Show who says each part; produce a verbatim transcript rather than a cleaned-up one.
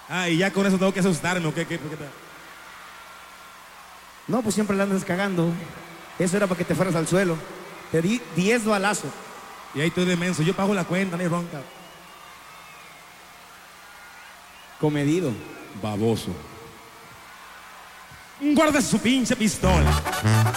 Speaker 1: Ah, y ya con eso tengo que asustarme, ¿o qué? ¿Qué, qué, qué tal?
Speaker 2: No, pues siempre la andas cagando. Eso era para que te fueras al suelo. Te di diez balazos.
Speaker 1: Y ahí estoy de menso. Yo pago la cuenta, ni ronca.
Speaker 2: Comedido.
Speaker 1: Baboso. Guarda su pinche pistola.